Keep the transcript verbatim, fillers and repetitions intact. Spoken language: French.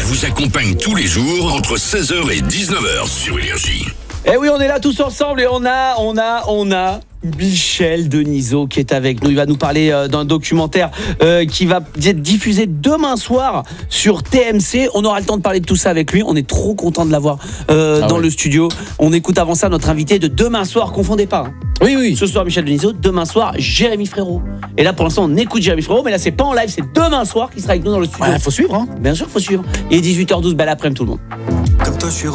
vous accompagne tous les jours entre seize heures et dix-neuf heures sur Énergie. Eh oui, on est là tous ensemble et on a, on a, on a Michel Denisot qui est avec nous. Il va nous parler euh, d'un documentaire euh, qui va être diffusé demain soir sur T M C. On aura le temps de parler de tout ça avec lui. On est trop content de l'avoir euh, ah dans ouais. le studio. On écoute avant ça notre invité de demain soir. Confondez pas. Hein. Oui, oui. Ce soir, Michel Denisot. Demain soir, Jérémy Frérot. Et là, pour l'instant, on écoute Jérémy Frérot. Mais là, c'est pas en live. C'est demain soir qu'il sera avec nous dans le studio. Ouais, faut suivre. Hein. Bien sûr, faut suivre. Et dix-huit heures douze, belle après-midi tout le monde. Comme toi, je suis